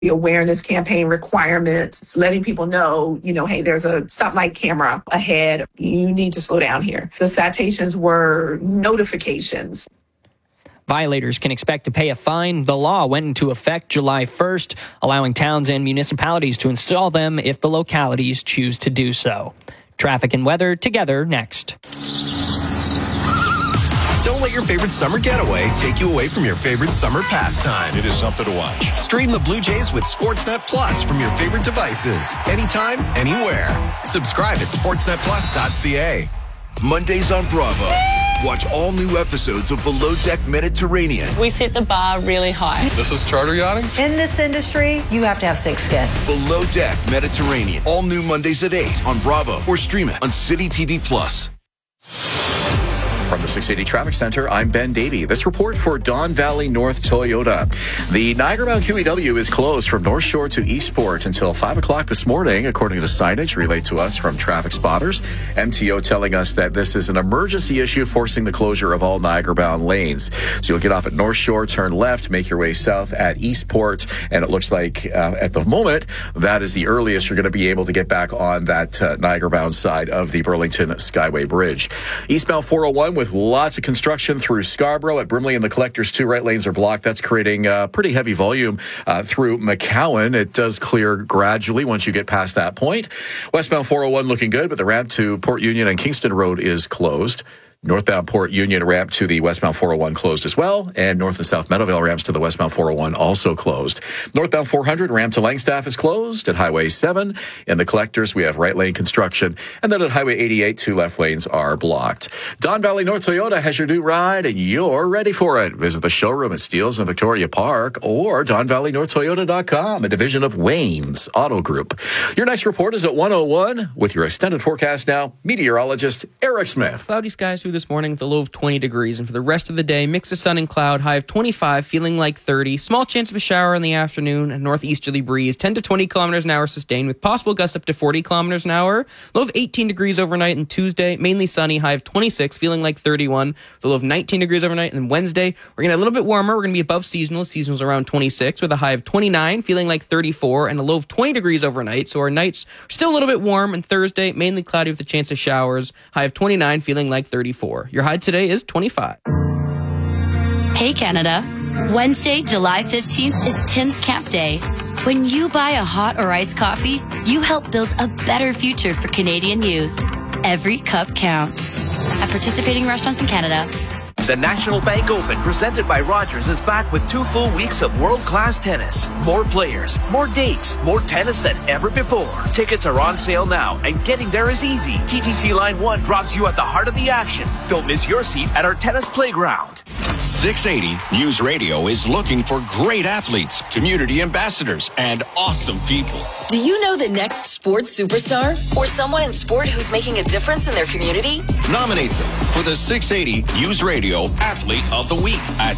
the awareness campaign requirements, letting people know, hey, there's a stoplight camera ahead. You need to slow down here. The citations were notifications. Violators can expect to pay a fine. The law went into effect July 1st, allowing towns and municipalities to install them if the localities choose to do so. Traffic and weather together next. Don't let your favorite summer getaway take you away from your favorite summer pastime. It is something to watch. Stream the Blue Jays with Sportsnet Plus from your favorite devices. Anytime, anywhere. Subscribe at sportsnetplus.ca. Mondays on Bravo. Watch all new episodes of Below Deck Mediterranean. We set the bar really high. This is charter yachting? In this industry, you have to have thick skin. Below Deck Mediterranean. All new Mondays at 8 on Bravo or stream it on City TV Plus. From the 680 Traffic Center, I'm Ben Davey. This report for Don Valley North Toyota. The Niagara Bound QEW is closed from North Shore to Eastport until 5 o'clock this morning, according to signage relayed to us from traffic spotters. MTO telling us that this is an emergency issue forcing the closure of all Niagara Bound lanes. So you'll get off at North Shore, turn left, make your way south at Eastport, and it looks like at the moment that is the earliest you're going to be able to get back on that Niagara Bound side of the Burlington Skyway Bridge. Eastbound 401 with lots of construction through Scarborough at Brimley and the Collectors. 2 right lanes are blocked. That's creating pretty heavy volume through McCowan. It does clear gradually once you get past that point. Westbound 401 looking good, but the ramp to Port Union and Kingston Road is closed. Northbound Port Union ramp to the westbound 401 closed as well, and North and South Meadowvale ramps to the westbound 401 also closed. Northbound 400 ramp to Langstaff is closed. At Highway 7 in the Collectors, we have right lane construction, and then at Highway 88, 2 left lanes are blocked. Don Valley North Toyota has your new ride, and you're ready for it. Visit the showroom at Steeles and Victoria Park or DonValleyNorthToyota.com, a division of Wayne's Auto Group. Your next report is at 1:01 with your extended forecast now. Meteorologist Eric Smith. Cloudy skies through this morning with a low of 20 degrees, and for the rest of the day, mix of sun and cloud, high of 25, feeling like 30. Small chance of a shower in the afternoon, a northeasterly breeze, 10 to 20 kilometers an hour sustained, with possible gusts up to 40 kilometers an hour. Low of 18 degrees overnight, and Tuesday, mainly sunny, high of 26, feeling like 31. The low of 19 degrees overnight, and Wednesday, we're going to get a little bit warmer. We're going to be above seasonal. Seasonal's around 26, with a high of 29, feeling like 34, and a low of 20 degrees overnight. So our nights are still a little bit warm, and Thursday, mainly cloudy with a chance of showers, high of 29, feeling like 34. Your high today is 25. Hey, Canada. Wednesday, July 15th is Tim's Camp Day. When you buy a hot or iced coffee, you help build a better future for Canadian youth. Every cup counts. At participating restaurants in Canada. The National Bank Open, presented by Rogers, is back with 2 full weeks of world-class tennis. More players, more dates, more tennis than ever before. Tickets are on sale now, and getting there is easy. TTC Line 1 drops you at the heart of the action. Don't miss your seat at our tennis playground. 680 News Radio is looking for great athletes, community ambassadors, and awesome people. Do you know the next sports superstar? Or someone in sport who's making a difference in their community? Nominate them for the 680 News Radio Athlete of the Week at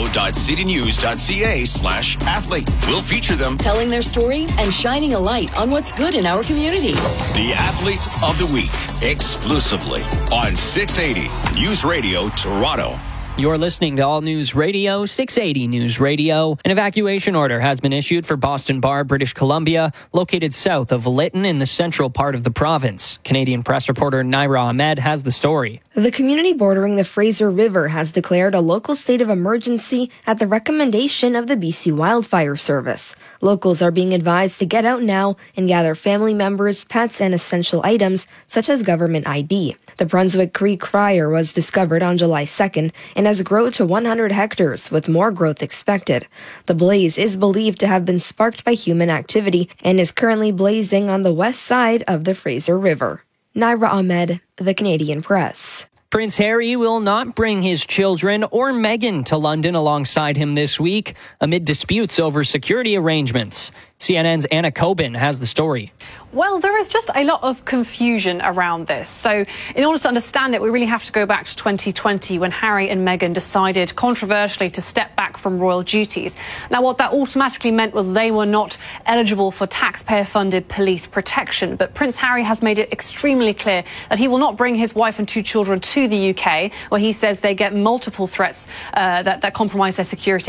toronto.citynews.ca/athlete. We'll feature them telling their story and shining a light on what's good in our community. The Athletes of the Week, exclusively on 680 News Radio Toronto. You're listening to All News Radio, 680 News Radio. An evacuation order has been issued for Boston Bar, British Columbia, located south of Lytton in the central part of the province. Canadian press reporter Naira Ahmed has the story. The community bordering the Fraser River has declared a local state of emergency at the recommendation of the BC Wildfire Service. Locals are being advised to get out now and gather family members, pets, and essential items such as government ID. The Brunswick Creek fire was discovered on July 2nd and has grown to 100 hectares, with more growth expected. The blaze is believed to have been sparked by human activity and is currently blazing on the west side of the Fraser River. Naira Ahmed, The Canadian Press. Prince Harry will not bring his children or Meghan to London alongside him this week amid disputes over security arrangements. CNN's Anna Coben has the story. Well, there is just a lot of confusion around this. So in order to understand it, we really have to go back to 2020 when Harry and Meghan decided controversially to step back from royal duties. Now, what that automatically meant was they were not eligible for taxpayer-funded police protection. But Prince Harry has made it extremely clear that he will not bring his wife and 2 children to the UK, where he says they get multiple threats that compromise their security.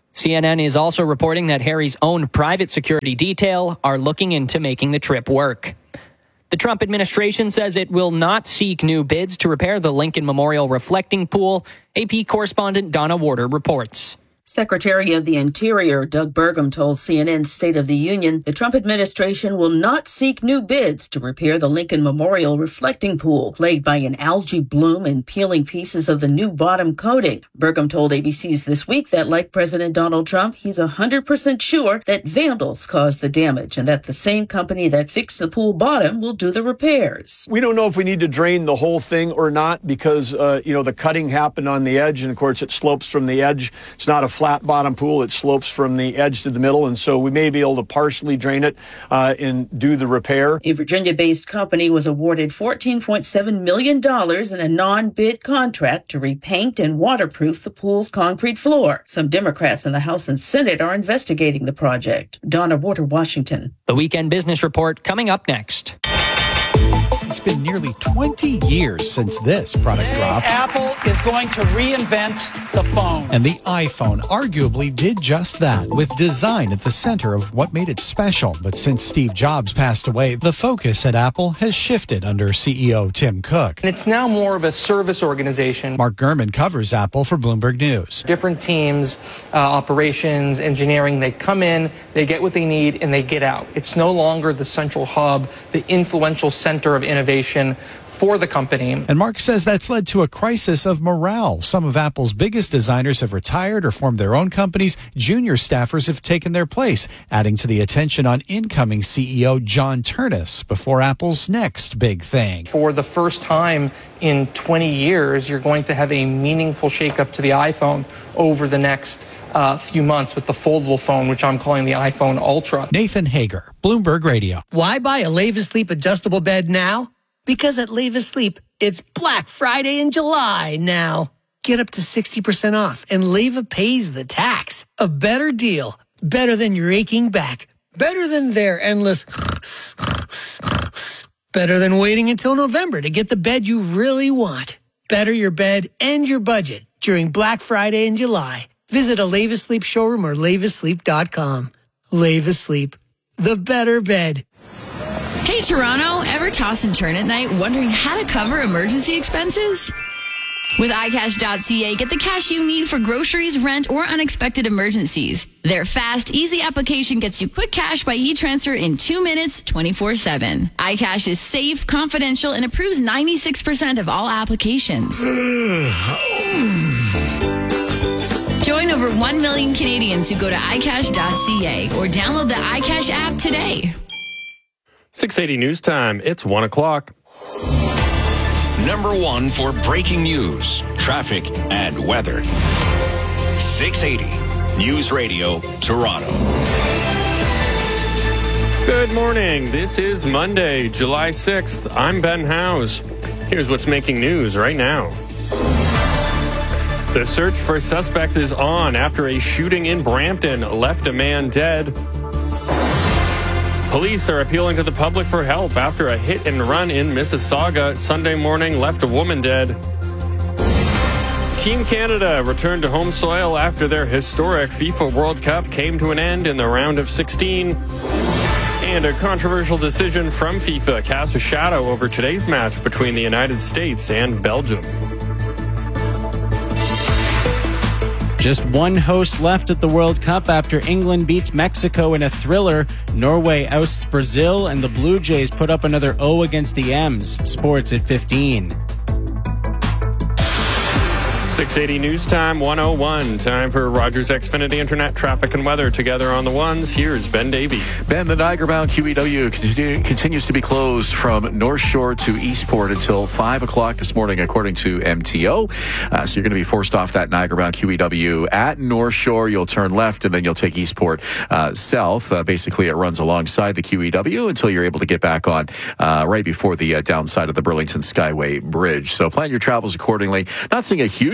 CNN is also reporting that Harry's own private security detail are looking into making the trip work. The Trump administration says it will not seek new bids to repair the Lincoln Memorial reflecting pool. AP correspondent Donna Warder reports. Secretary of the Interior Doug Burgum told CNN's State of the Union the Trump administration will not seek new bids to repair the Lincoln Memorial reflecting pool, plagued by an algae bloom and peeling pieces of the new bottom coating. Burgum told ABC's This Week that, like President Donald Trump, he's 100% sure that vandals caused the damage and that the same company that fixed the pool bottom will do the repairs. We don't know if we need to drain the whole thing or not because, the cutting happened on the edge, and of course it slopes from the edge. It's not a flat bottom pool. It slopes from the edge to the middle, and so we may be able to partially drain it and do the repair. A Virginia-based company was awarded $14.7 million in a non-bid contract to repaint and waterproof the pool's concrete floor. Some Democrats in the House and Senate are investigating the project. Donna Warder, Washington. The Weekend Business Report coming up next. It's been nearly 20 years since this product dropped. Apple is going to reinvent the phone. And the iPhone arguably did just that, with design at the center of what made it special. But since Steve Jobs passed away, the focus at Apple has shifted under CEO Tim Cook. And it's now more of a service organization. Mark Gurman covers Apple for Bloomberg News. Different teams, operations, engineering, they come in, they get what they need, and they get out. It's no longer the central hub, the influential center of innovation for the company. And Mark says that's led to a crisis of morale. Some of Apple's biggest designers have retired or formed their own companies. Junior staffers have taken their place, adding to the attention on incoming CEO John Ternus before Apple's next big thing. For the first time in 20 years, you're going to have a meaningful shakeup to the iPhone over the next few months with the foldable phone, which I'm calling the iPhone Ultra. Nathan Hager, Bloomberg Radio. Why buy a Levis Sleep adjustable bed now? Because at Levis Sleep, it's Black Friday in July now. Get up to 60% off and Leva pays the tax. A better deal. Better than your aching back. Better than their endless better than waiting until November to get the bed you really want. Better your bed and your budget during Black Friday in July. Visit a Levis Sleep showroom or levisleep.com. Levis Sleep, the better bed. Hey, Toronto, ever toss and turn at night wondering how to cover emergency expenses? With iCash.ca, get the cash you need for groceries, rent, or unexpected emergencies. Their fast, easy application gets you quick cash by e-transfer in 2 minutes, 24/7. iCash is safe, confidential, and approves 96% of all applications. Join over 1 million Canadians who go to iCash.ca or download the iCash app today. 680 News Time. It's 1 o'clock. Number one for breaking news, traffic, and weather. 680 News Radio, Toronto. Good morning. This is Monday, July 6th. I'm Ben Howes. Here's what's making news right now. The search for suspects is on after a shooting in Brampton left a man dead. Police are appealing to the public for help after a hit and run in Mississauga Sunday morning left a woman dead. Team Canada returned to home soil after their historic FIFA World Cup came to an end in the round of 16. And a controversial decision from FIFA cast a shadow over today's match between the United States and Belgium. Just one host left at the World Cup after England beats Mexico in a thriller. Norway ousts Brazil, and the Blue Jays put up another O against the M's. Sports at 15. 680 News Time, 101. Time for Rogers Xfinity Internet traffic and weather together on the ones. Here's Ben Davey. Ben, the Niagara-bound QEW continues to be closed from North Shore to Eastport until 5 o'clock this morning, according to MTO. So you're going to be forced off that Niagara-bound QEW at North Shore. You'll turn left, and then you'll take Eastport south. Basically, it runs alongside the QEW until you're able to get back on right before the downside of the Burlington Skyway Bridge. So plan your travels accordingly. Not seeing a huge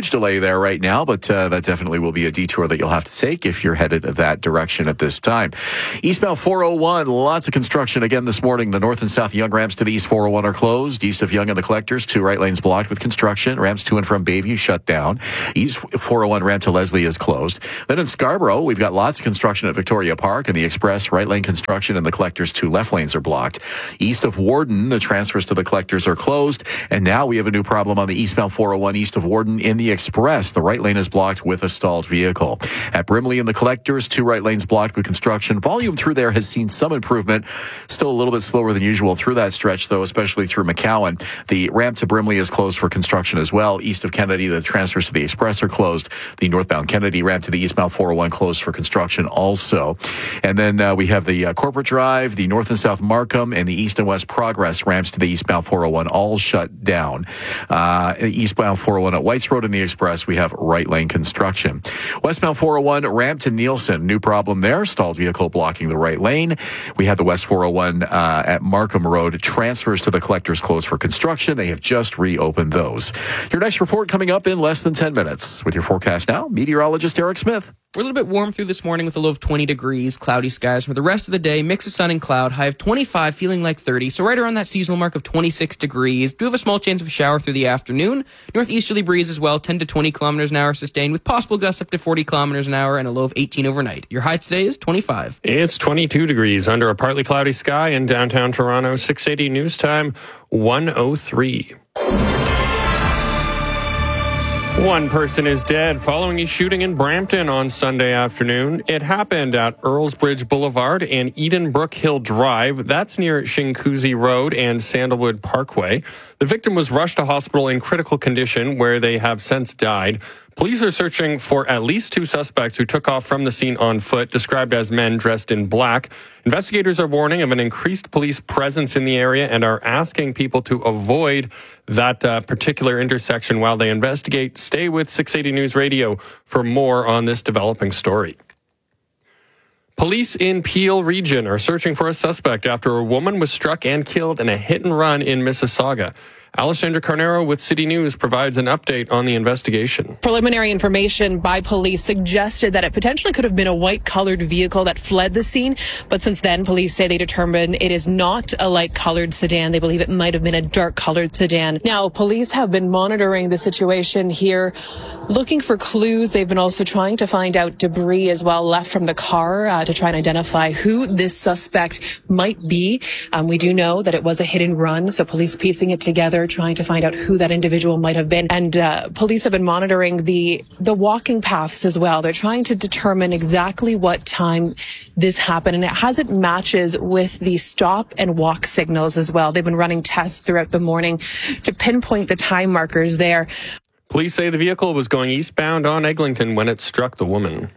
huge delay there right now, but that definitely will be a detour that you'll have to take if you're headed that direction at this time. Eastbound 401, lots of construction again this morning. The north and south Young ramps to the east 401 are closed. East of Young and the Collectors, 2 right lanes blocked with construction. Ramps to and from Bayview shut down. East 401 ramp to Leslie is closed. Then in Scarborough, we've got lots of construction at Victoria Park, and the express right lane construction and the Collectors 2 left lanes are blocked. East of Warden, the transfers to the Collectors are closed. And now we have a new problem on the eastbound 401 east of Warden in the express. The right lane is blocked with a stalled vehicle. At Brimley and the Collectors, 2 right lanes blocked with construction. Volume through there has seen some improvement. Still a little bit slower than usual through that stretch, though, especially through McCowan. The ramp to Brimley is closed for construction as well. East of Kennedy, the transfers to the express are closed. The northbound Kennedy ramp to the eastbound 401 closed for construction also. And then we have the Corporate Drive, the north and south Markham, and the east and west Progress ramps to the eastbound 401 all shut down. Eastbound 401 at Whites Road in the express, we have right lane construction. Westbound 401 ramp to Nielsen, new problem there. Stalled vehicle blocking the right lane. We have the West 401 at Markham Road. Transfers to the Collectors closed for construction. They have just reopened those. Your next report coming up in less than 10 minutes. With your forecast now, meteorologist Eric Smith. We're a little bit warm through this morning with a low of 20 degrees, cloudy skies. For the rest of the day, mix of sun and cloud, high of 25, feeling like 30. So right around that seasonal mark of 26 degrees. Do have a small chance of a shower through the afternoon. Northeasterly breeze as well, 10 to 20 kilometers an hour sustained with possible gusts up to 40 kilometers an hour and a low of 18 overnight. Your high today is 25. It's 22 degrees under a partly cloudy sky in downtown Toronto. 680 news time, 1:03. One person is dead following a shooting in Brampton on Sunday afternoon. It happened at Earlsbridge Boulevard and Edenbrook Hill Drive. That's near Shinkuzi Road and Sandalwood Parkway. The victim was rushed to hospital in critical condition, where they have since died. Police are searching for at least 2 suspects who took off from the scene on foot, described as men dressed in black. Investigators are warning of an increased police presence in the area and are asking people to avoid that particular intersection while they investigate. Stay with 680 News Radio for more on this developing story. Police in Peel Region are searching for a suspect after a woman was struck and killed in a hit and run in Mississauga. Alessandra Carnero with City News provides an update on the investigation. Preliminary information by police suggested that it potentially could have been a white-colored vehicle that fled the scene, but since then, police say they determined it is not a light-colored sedan. They believe it might have been a dark-colored sedan. Now, police have been monitoring the situation here, looking for clues. They've been also trying to find out debris as well left from the car to try and identify who this suspect might be. We do know that it was a hit and run, so police piecing it together, trying to find out who that individual might have been. And police have been monitoring the walking paths as well. They're trying to determine exactly what time this happened, and it has it matches with the stop and walk signals as well. They've been running tests throughout the morning to pinpoint the time markers there. Police say the vehicle was going eastbound on Eglinton when it struck the woman.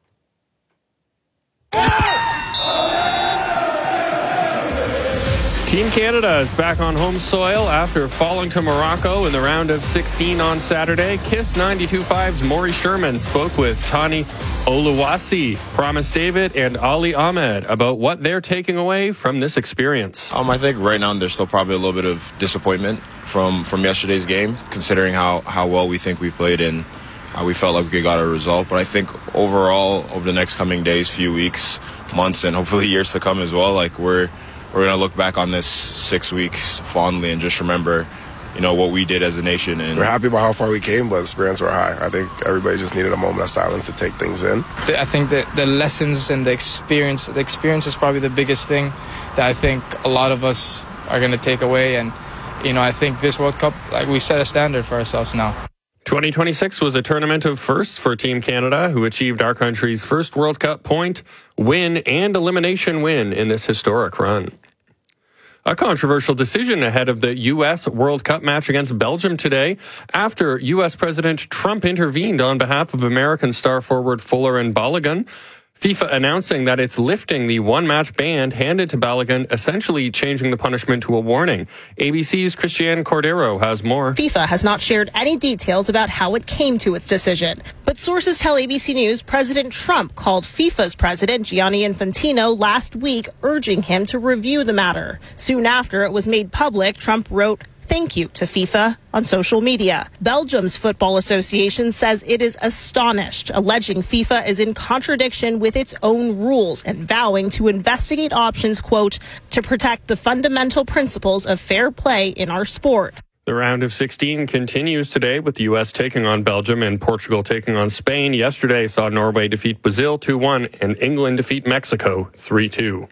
Team Canada is back on home soil after falling to Morocco in the round of 16 on Saturday. KISS 92.5's Maury Sherman spoke with Tani Oluwasi, Promise David, and Ali Ahmed about what they're taking away from this experience. I think right now there's still probably a little bit of disappointment from yesterday's game, considering how well we think we played and how we felt like we got a result. But I think overall, over the next coming days, few weeks, months, and hopefully years to come as well, like we're going to look back on this 6 weeks fondly and just remember, what we did as a nation. And we're happy about how far we came, but spirits were high. I think everybody just needed a moment of silence to take things in. I think that the lessons and the experience is probably the biggest thing that I think a lot of us are going to take away. And, I think this World Cup, we set a standard for ourselves now. 2026 was a tournament of firsts for Team Canada, who achieved our country's first World Cup point, win, and elimination win in this historic run. A controversial decision ahead of the U.S. World Cup match against Belgium today after U.S. President Trump intervened on behalf of American star forward Folarin Balogun. FIFA announcing that it's lifting the one-match ban handed to Balogun, essentially changing the punishment to a warning. ABC's Christiane Cordero has more. FIFA has not shared any details about how it came to its decision. But sources tell ABC News President Trump called FIFA's president, Gianni Infantino, last week, urging him to review the matter. Soon after it was made public, Trump wrote, thank you to FIFA on social media. Belgium's Football Association says it is astonished, alleging FIFA is in contradiction with its own rules and vowing to investigate options, quote, to protect the fundamental principles of fair play in our sport. The round of 16 continues today with the U.S. taking on Belgium and Portugal taking on Spain. Yesterday saw Norway defeat Brazil 2-1 and England defeat Mexico 3-2.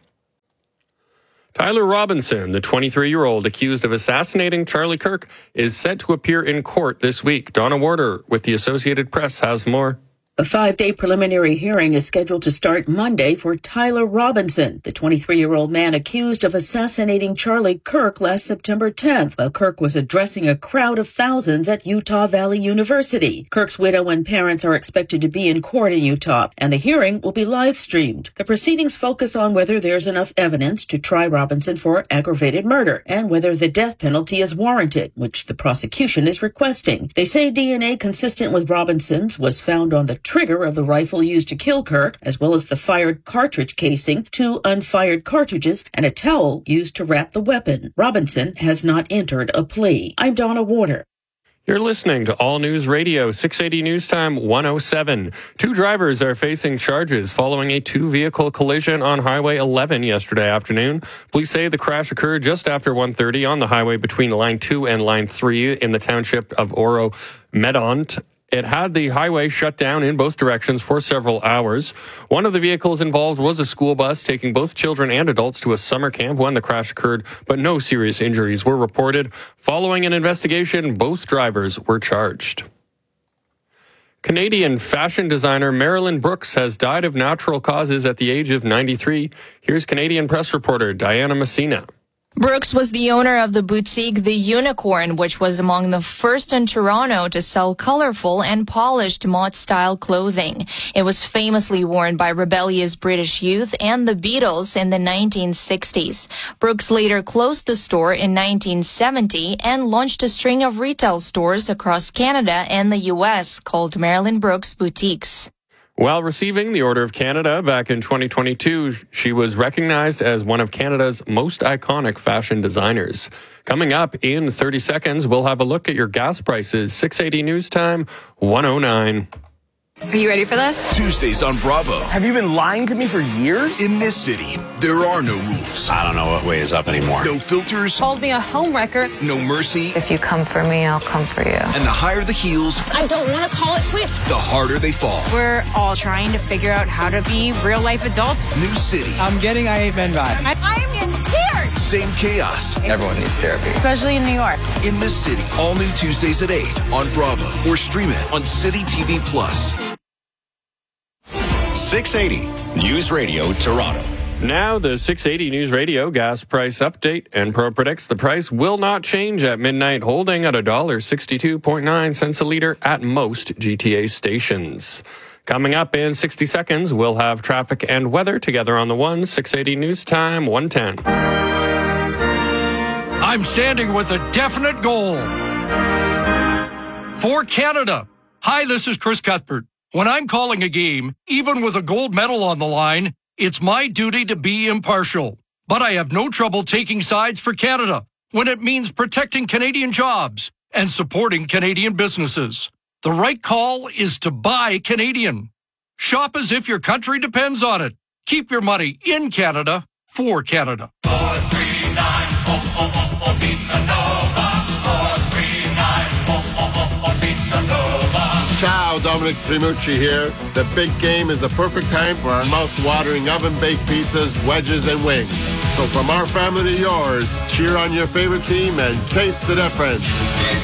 Tyler Robinson, the 23-year-old accused of assassinating Charlie Kirk, is set to appear in court this week. Donna Warder with the Associated Press has more. A 5-day preliminary hearing is scheduled to start Monday for Tyler Robinson, the 23-year-old man accused of assassinating Charlie Kirk last September 10th while Kirk was addressing a crowd of thousands at Utah Valley University. Kirk's widow and parents are expected to be in court in Utah, and the hearing will be live-streamed. The proceedings focus on whether there's enough evidence to try Robinson for aggravated murder and whether the death penalty is warranted, which the prosecution is requesting. They say DNA consistent with Robinson's was found on the trigger of the rifle used to kill Kirk, as well as the fired cartridge casing, 2 unfired cartridges, and a towel used to wrap the weapon. Robinson has not entered a plea. I'm Donna Warder. You're listening to All News Radio, 680 News Time 107. 2 drivers are facing charges following a 2-vehicle collision on Highway 11 yesterday afternoon. Police say the crash occurred just after 1:30 on the highway between Line 2 and Line 3 in the township of Oro Medonte. It had the highway shut down in both directions for several hours. One of the vehicles involved was a school bus taking both children and adults to a summer camp when the crash occurred, but no serious injuries were reported. Following an investigation, both drivers were charged. Canadian fashion designer Marilyn Brooks has died of natural causes at the age of 93. Here's Canadian press reporter Diana Messina. Brooks was the owner of the boutique The Unicorn, which was among the first in Toronto to sell colorful and polished mod-style clothing. It was famously worn by rebellious British youth and the Beatles in the 1960s. Brooks later closed the store in 1970 and launched a string of retail stores across Canada and the U.S. called Marilyn Brooks Boutiques. While receiving the Order of Canada back in 2022, she was recognized as one of Canada's most iconic fashion designers. Coming up in 30 seconds, we'll have a look at your gas prices. 680 News Time 109. Are you ready for this? Tuesdays on Bravo. Have you been lying to me for years? In this city, there are no rules. I don't know what way is up anymore. No filters. Called me a homewrecker. No mercy. If you come for me, I'll come for you. And the higher the heels, I don't want to call it quits. the harder they fall. We're all trying to figure out how to be real-life adults. New city. I'm getting I Hate Men vibe. I'm in tears. Same chaos. Everyone needs therapy. Especially in New York. In this city, all new Tuesdays at 8 on Bravo or stream it on City TV Plus. 680 News Radio Toronto. Now the 680 News Radio gas price update. Enpro predicts the price will not change at midnight, holding at $1.62.9 a litre at most GTA stations. Coming up in 60 seconds, we'll have traffic and weather together on the 680 News Time 110. I'm standing with a definite goal. For Canada. Hi, this is Chris Cuthbert. When I'm calling a game, even with a gold medal on the line, it's my duty to be impartial. But I have no trouble taking sides for Canada when it means protecting Canadian jobs and supporting Canadian businesses. The right call is to buy Canadian. Shop as if your country depends on it. Keep your money in Canada for Canada. 439 Pizza Nova. 439 Pizza Nova. Ciao, Dominic Primucci here. The big game is the perfect time for our mouth-watering oven-baked pizzas, wedges, and wings. So from our family to yours, cheer on your favorite team and taste the difference.